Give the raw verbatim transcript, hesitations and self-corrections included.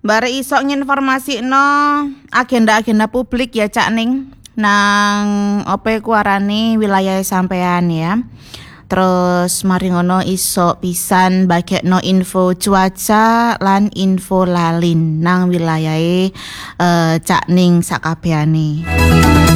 bare iso nginformasikno agenda-agenda publik ya Cak Ning nang opo iku arane wilayah sampean ya. Terus mari ngono iso pisan bagekno info cuaca lan info lalin nang wilayahe uh, Cak Ning sakabehane.